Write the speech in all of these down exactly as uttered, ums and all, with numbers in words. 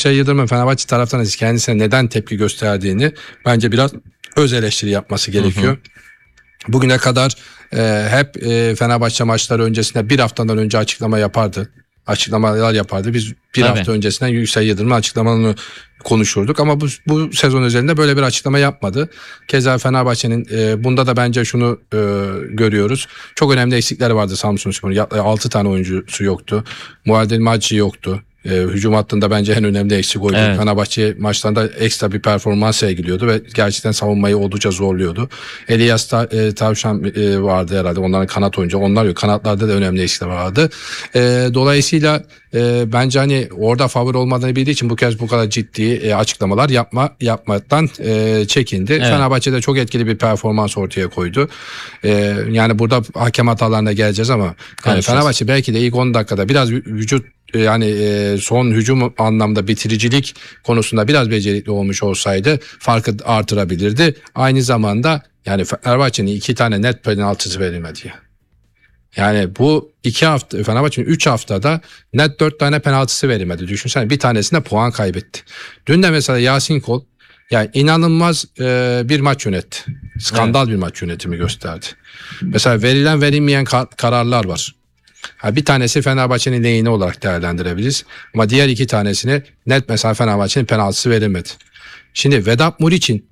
Yüksel Yıldırım'ın Fenerbahçe taraftarının kendisine neden tepki gösterdiğini bence biraz öz eleştiri yapması gerekiyor. Hı hı. Bugüne kadar e, hep e, Fenerbahçe maçları öncesinde bir haftadan önce açıklama yapardı. Açıklamalar yapardı. Biz bir Tabii. hafta öncesinden Yüksel Yıldırım'ın açıklamalarını konuşurduk ama bu, bu sezon özelinde böyle bir açıklama yapmadı. Keza Fenerbahçe'nin e, bunda da bence şunu e, görüyoruz. Çok önemli eksikleri vardı Samsunspor'un. altı tane oyuncusu yoktu. Muadil Maçı yoktu. E, hücum hattında bence en önemli eksik oydu. Evet. Fenerbahçe maçlarında ekstra bir performans sergiliyordu ve gerçekten savunmayı oldukça zorluyordu. Elias Ta, e, Tavşan e, vardı herhalde. Onların kanat oyuncu. Onlar yok. Kanatlarda da önemli eksikler vardı. E, dolayısıyla e, bence hani orada favori olmadığını bildiği için bu kez bu kadar ciddi e, açıklamalar yapma yapmaktan e, çekindi. Evet. Fenerbahçe'de çok etkili bir performans ortaya koydu. E, yani burada hakem hatalarına geleceğiz ama yani Fenerbahçe belki de ilk on dakikada biraz vücut yani e, son hücum anlamda bitiricilik konusunda biraz becerikli olmuş olsaydı farkı artırabilirdi. Aynı zamanda yani Fenerbahçe'nin iki tane net penaltısı verilmedi ya. Yani bu iki hafta Fenerbahçe'nin üç haftada net dört tane penaltısı verilmedi. Düşünsene bir tanesinde puan kaybetti. Dün de mesela Yasin Kol yani inanılmaz e, bir maç yönetti. Skandal evet. bir maç yönetimi gösterdi. Mesela verilen verilmeyen kar- kararlar var. Ha, bir tanesi Fenerbahçe'nin lehine olarak değerlendirebiliriz. Ama diğer iki tanesini net mesela Fenerbahçe'nin penaltısı verilmedi. Şimdi Vedat Muriç'in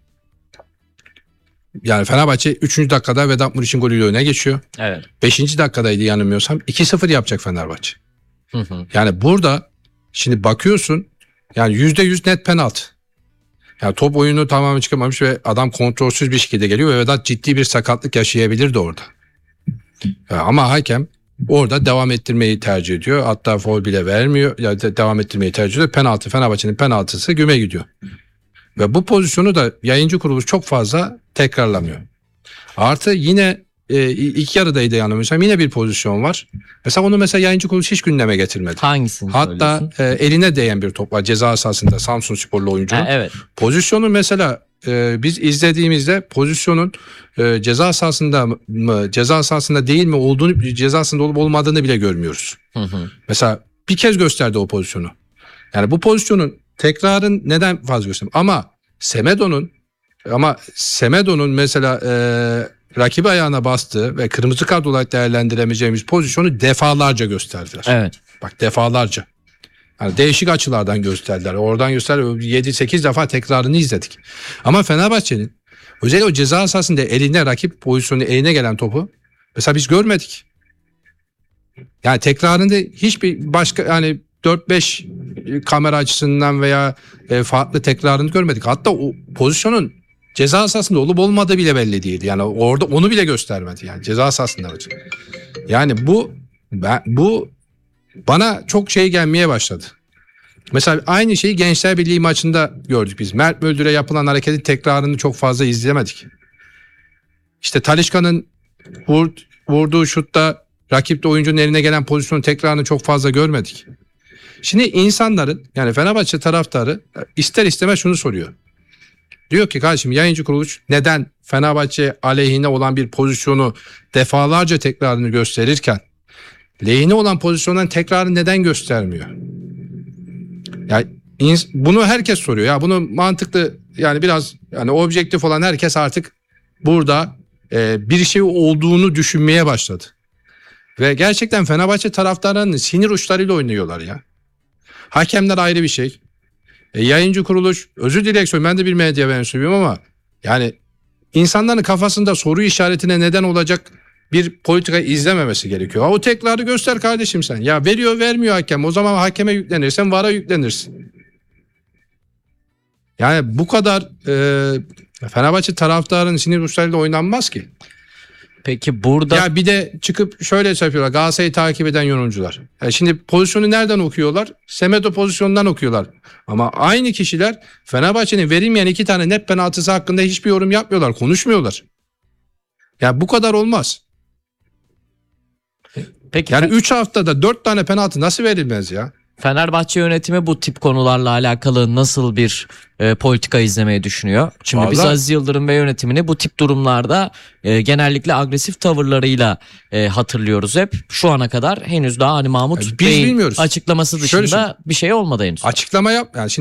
yani Fenerbahçe üçüncü dakikada Vedat Muriç'in golüyle öne geçiyor. Evet. beşinci dakikadaydı yanılmıyorsam iki sıfır yapacak Fenerbahçe. Hı hı. Yani burada şimdi bakıyorsun yani yüzde yüz net penaltı. Yani top oyunu tamamen çıkamamış ve adam kontrolsüz bir şekilde geliyor ve Vedat ciddi bir sakatlık yaşayabilirdi orada. Yani ama hakem orada devam ettirmeyi tercih ediyor. Hatta faul bile vermiyor. Ya yani devam ettirmeyi tercih ediyor. Penaltı Fenerbahçe'nin penaltısı güme gidiyor. Ve bu pozisyonu da yayıncı kuruluş çok fazla tekrarlamıyor. Artı yine e, ilk yarıdaydı yanılmıyorsam yine bir pozisyon var. Mesela onu mesela yayıncı kuruluş hiç gündeme getirmedi. Hangisini Hatta e, eline değen bir top var ceza sahasında Samsunsporlu oyuncunun. Ha, evet. Pozisyonu mesela e, biz izlediğimizde pozisyonun e, ceza sahasında mı ceza sahasında değil mi olduğunu ceza sahasında olup olmadığını bile görmüyoruz. Hı hı. Mesela bir kez gösterdi o pozisyonu. Yani bu pozisyonun tekrarın neden fazla göstermiyor? Ama Semedo'nun ama Semedo'nun mesela e, rakibi ayağına bastığı ve kırmızı kart olarak değerlendiremeyeceğimiz pozisyonu defalarca gösterdiler. Evet. Bak defalarca. Yani değişik açılardan gösterdiler. Oradan gösterdiler. yedi sekiz defa tekrarını izledik. Ama Fenerbahçe'nin özellikle o ceza sahasında eline rakip pozisyonu eline gelen topu mesela biz görmedik. Yani tekrarında hiçbir başka yani dört beş kamera açısından veya e, farklı tekrarını görmedik. Hatta o pozisyonun ceza sahasında olup olmadığı bile belli değildi. Yani orada onu bile göstermedi. Yani ceza sahasında. Yani bu ben, bu bana çok şey gelmeye başladı. Mesela aynı şeyi Gençler Birliği maçında gördük biz. Mert Müldür'e yapılan hareketin tekrarını çok fazla izleyemedik. İşte Talisca'nın vur, vurduğu şutta rakip de oyuncunun eline gelen pozisyonun tekrarını çok fazla görmedik. Şimdi insanların yani Fenerbahçe taraftarı ister istemez şunu soruyor. Diyor ki kardeşim yayıncı kuruluş neden Fenerbahçe aleyhine olan bir pozisyonu defalarca tekrarını gösterirken lehine olan pozisyondan tekrarını neden göstermiyor? Yani bunu herkes soruyor. Ya bunu mantıklı yani biraz yani objektif olan herkes artık burada e, bir şey olduğunu düşünmeye başladı. Ve gerçekten Fenerbahçe taraftarlarının sinir uçlarıyla oynuyorlar ya. Hakemler ayrı bir şey. E, yayıncı kuruluş, özür dileyerek ben de bir medya mensubuyum ama yani insanların kafasında soru işaretine neden olacak bir politika izlememesi gerekiyor. O tekrarı göster kardeşim sen. Ya veriyor vermiyor hakem. O zaman hakeme yüklenirsen V A R'a yüklenirsin. Yani bu kadar e, Fenerbahçe taraftarının sinir uçlarıyla oynanmaz ki. Peki burada... Ya bir de çıkıp şöyle yapıyorlar. Galatasaray'ı takip eden yorumcular. Yani şimdi pozisyonu nereden okuyorlar? Semedo pozisyonundan okuyorlar. Ama aynı kişiler Fenerbahçe'nin verilmeyen iki tane net penaltısı hakkında hiçbir yorum yapmıyorlar. Konuşmuyorlar. Ya bu kadar olmaz. Peki, yani üç haftada dört tane penaltı nasıl verilmez ya? Fenerbahçe yönetimi bu tip konularla alakalı nasıl bir e, politika izlemeyi düşünüyor? Şimdi Vallahi... biz Aziz Yıldırım ve yönetimini bu tip durumlarda e, genellikle agresif tavırlarıyla e, hatırlıyoruz hep. Şu ana kadar henüz daha hani Mahmut Bey'in açıklaması dışında Şöyle, bir şey olmadı henüz. Açıklama yap. Yani şimdi